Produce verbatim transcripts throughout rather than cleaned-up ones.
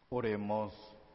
Oremos.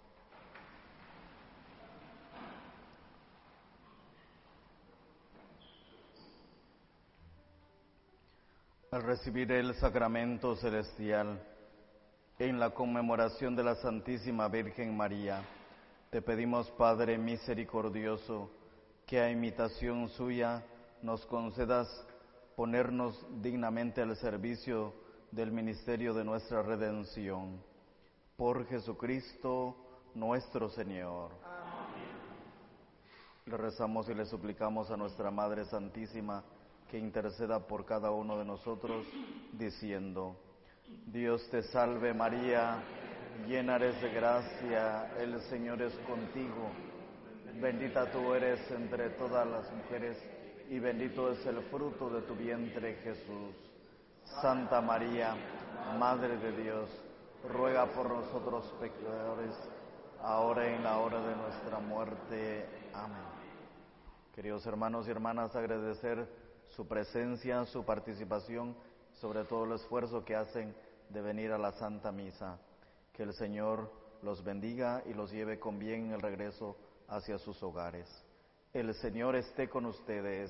Al recibir el sacramento celestial, en la conmemoración de la Santísima Virgen María, te pedimos, Padre misericordioso, que a imitación suya nos concedas ponernos dignamente al servicio del ministerio de nuestra redención. Por Jesucristo nuestro Señor. Amén. Le rezamos y le suplicamos a nuestra Madre Santísima que interceda por cada uno de nosotros, diciendo: Dios te salve María, llena eres de gracia, el Señor es contigo. Bendita tú eres entre todas las mujeres, y bendito es el fruto de tu vientre, Jesús. Santa María, Madre de Dios, ruega por nosotros pecadores, ahora y en la hora de nuestra muerte. Amén. Queridos hermanos y hermanas, agradecer su presencia, su participación, sobre todo el esfuerzo que hacen de venir a la Santa Misa. Que el Señor los bendiga y los lleve con bien en el regreso hacia sus hogares. El Señor esté con ustedes.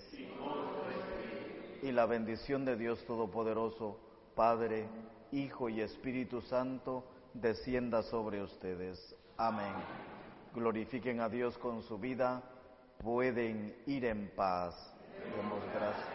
Y la bendición de Dios Todopoderoso, Padre, Hijo y Espíritu Santo, descienda sobre ustedes. Amén. Glorifiquen a Dios con su vida. Pueden ir en paz. Demos gracias.